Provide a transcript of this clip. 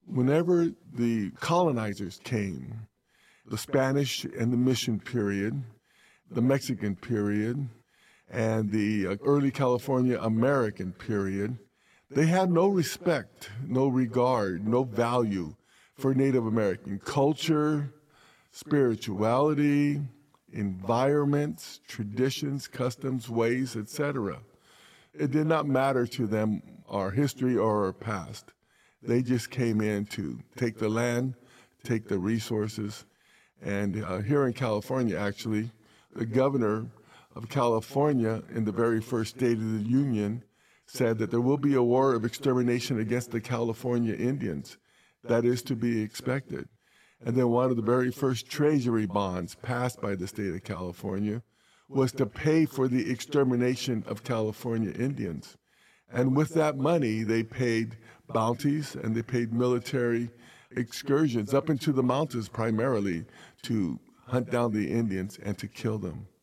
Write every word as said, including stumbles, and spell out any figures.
Whenever the colonizers came, the Spanish and the Mission period, the Mexican period, and the uh, early California American period, they had no respect, no regard, no value for Native American culture, spirituality, environments, traditions, customs, ways, et cetera. It did not matter to them our history or our past. They just came in to take the land, take the resources. And uh, here in California, actually, the governor of California in the very first State of the Union said that there will be a war of extermination against the California Indians. That is to be expected. And then one of the very first treasury bonds passed by the state of California was to pay for the extermination of California Indians. And with that money, they paid bounties and they paid military excursions up into the mountains primarily to hunt down the Indians and to kill them.